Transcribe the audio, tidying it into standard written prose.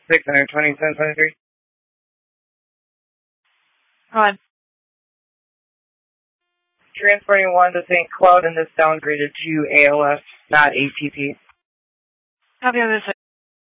620, Go on. Transporting 1 to St. Cloud and this downgraded to ALS, not ATP. Copy on this.